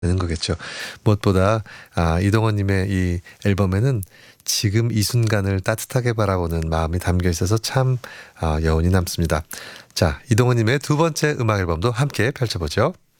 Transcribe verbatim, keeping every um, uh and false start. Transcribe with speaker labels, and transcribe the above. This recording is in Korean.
Speaker 1: 되는 거겠죠. 무엇보다 아 이동원 님의 이 앨범에는 지금 이 순간을 따뜻하게 바라보는 마음이 담겨 있어서 참 아 여운이 남습니다. 자, 이동원 님의 두 번째 음악 앨범도 함께 펼쳐보죠.